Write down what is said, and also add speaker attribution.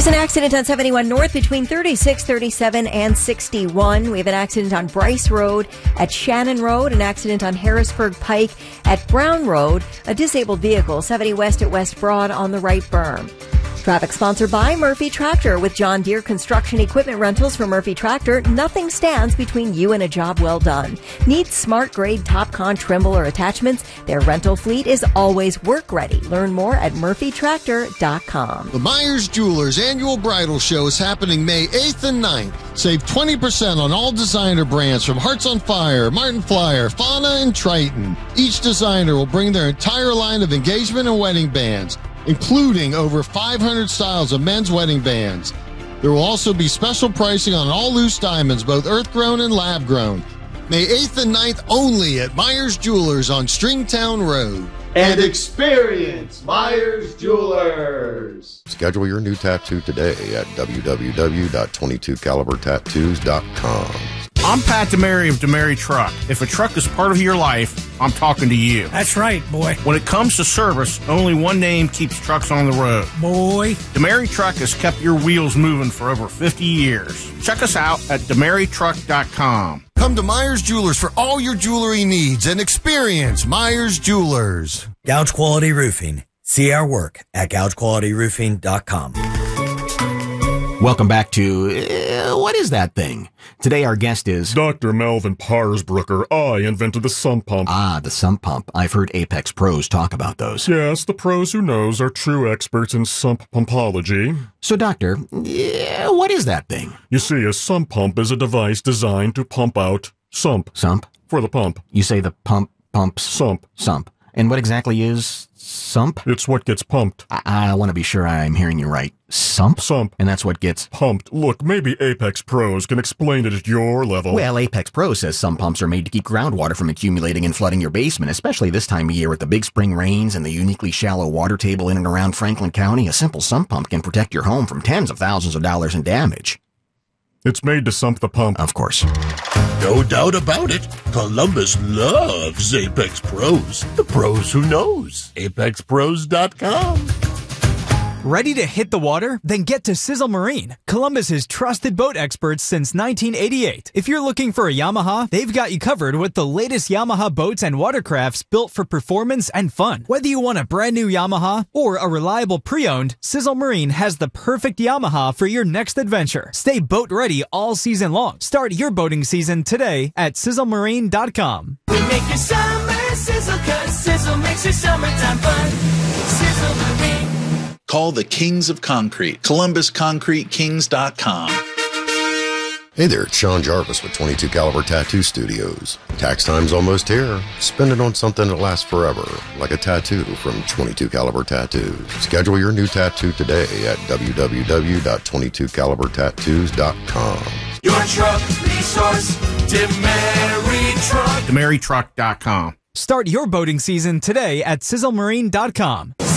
Speaker 1: An accident on 71 North between 36, 37, and 61. We have an accident on Bryce Road at Shannon Road, an accident on Harrisburg Pike at Brown Road, a disabled vehicle 70 West at West Broad on the right berm. Traffic sponsored by Murphy Tractor. With John Deere construction equipment rentals from Murphy Tractor, nothing stands between you and a job well done. Need smart grade TopCon Trimble or attachments? Their rental fleet is always work ready. Learn more at murphytractor.com.
Speaker 2: The Myers Jewelers Annual Bridal Show is happening May 8th and 9th. Save 20% on all designer brands from Hearts on Fire, Martin Flyer, Fauna, and Triton. Each designer will bring their entire line of engagement and wedding bands, including over 500 styles of men's wedding bands. There will also be special pricing on all loose diamonds, both earth-grown and lab-grown. May 8th and 9th only at Myers Jewelers on Stringtown Road.
Speaker 3: And experience Myers Jewelers.
Speaker 4: Schedule your new tattoo today at www.22calibertattoos.com.
Speaker 5: I'm Pat DeMary of DeMary Truck. If a truck is part of your life, I'm talking to you.
Speaker 6: That's right, boy.
Speaker 5: When it comes to service, only one name keeps trucks on the road.
Speaker 6: Boy.
Speaker 5: DeMary Truck has kept your wheels moving for over 50 years. Check us out at DeMaryTruck.com.
Speaker 2: Come to Myers Jewelers for all your jewelry needs and experience Myers Jewelers.
Speaker 7: Gouge Quality Roofing. See our work at GougeQualityRoofing.com.
Speaker 8: Welcome back to What is that thing? Today our guest is
Speaker 9: Dr. Melvin Parsbrucker. I invented the sump pump.
Speaker 8: Ah, the sump pump. I've heard Apex Pros talk about those.
Speaker 9: Yes, the pros who knows are true experts in sump pumpology.
Speaker 8: So, Doctor, what is that thing?
Speaker 9: You see, a sump pump is a device designed to pump out sump.
Speaker 8: Sump?
Speaker 9: For the pump.
Speaker 8: You say the pump pumps?
Speaker 9: Sump.
Speaker 8: Sump. And what exactly is sump?
Speaker 9: It's what gets pumped.
Speaker 8: I want to be sure I'm hearing you right. Sump?
Speaker 9: Sump.
Speaker 8: And that's what gets
Speaker 9: pumped. Look, maybe Apex Pros can explain it at your level.
Speaker 8: Well, Apex Pros says some pumps are made to keep groundwater from accumulating and flooding your basement, especially this time of year with the big spring rains and the uniquely shallow water table in and around Franklin County. A simple sump pump can protect your home from tens of thousands of dollars in damage.
Speaker 9: It's made to sump the pump.
Speaker 8: Of course.
Speaker 10: No doubt about it. Columbus loves Apex Pros. The pros who knows. ApexPros.com.
Speaker 11: Ready to hit the water? Then get to Sizzle Marine, Columbus's trusted boat experts since 1988. If you're looking for a Yamaha, they've got you covered with the latest Yamaha boats and watercrafts built for performance and fun. Whether you want a brand new Yamaha or a reliable pre-owned, Sizzle Marine has the perfect Yamaha for your next adventure. Stay boat ready all season long. Start your boating season today at sizzlemarine.com.
Speaker 12: We make your summer sizzle, 'cause Sizzle makes your summertime fun. Sizzle Marine.
Speaker 13: Call the Kings of Concrete, ColumbusConcreteKings.com.
Speaker 4: Hey there, it's Sean Jarvis with 22 Caliber Tattoo Studios. Tax time's almost here. Spend it on something that lasts forever, like a tattoo from 22 Caliber Tattoos. Schedule your new tattoo today at www.22calibertattoos.com.
Speaker 12: Your truck resource, DeMary Truck.
Speaker 5: DeMaryTruck.com.
Speaker 11: Start your boating season today at sizzlemarine.com.